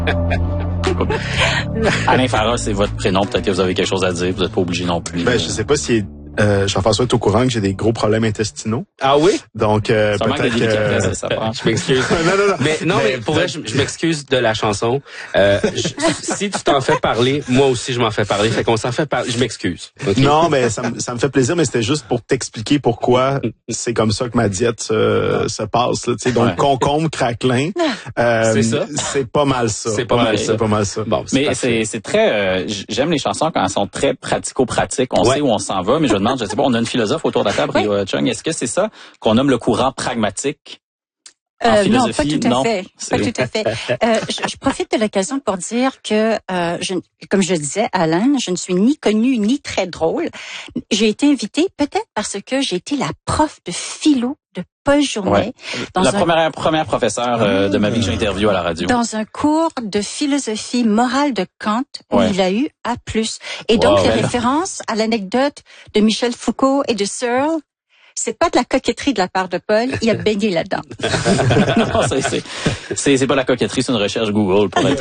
Alain Farah, c'est votre prénom. Peut-être que vous avez quelque chose à dire. Vous n'êtes pas obligé non plus. Je sais pas si Jean-François est au courant que j'ai des gros problèmes intestinaux. Ah oui? Donc, peut-être que... Je m'excuse. Mais pour vrai, je m'excuse de la chanson. Si tu t'en fais parler, moi aussi, je m'en fais parler. Fait qu'on s'en fait parler. Je m'excuse. Okay? Non, mais ça me fait plaisir, mais c'était juste pour t'expliquer pourquoi c'est comme ça que ma diète se passe. Là, donc, concombre, craquelin, c'est pas mal ça. C'est pas mal ça. Bon, mais c'est très... j'aime les chansons quand elles sont très pratico-pratiques. On sait où on s'en va, mais je sais pas, on a une philosophe autour de la table, Rio Chung. Est-ce que c'est ça qu'on nomme le courant pragmatique en philosophie? Non, pas tout à fait. Je profite de l'occasion pour dire que, comme je disais, Alain, je ne suis ni connue ni très drôle. J'ai été invitée peut-être parce que j'ai été la prof de philo de Paul Journet. La première professeure de ma vie que j'ai interviewée à la radio. Dans un cours de philosophie morale de Kant où il a eu A+. Et donc, les références à l'anecdote de Michel Foucault et de Searle, c'est pas de la coquetterie de la part de Paul, il a baigné là-dedans. Non, c'est pas la coquetterie, c'est une recherche Google pour être